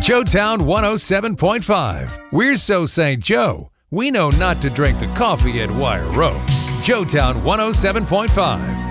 Joetown 107.5. We're so St. Joe, we know not to drink the coffee at Wire Road. Joetown 107.5.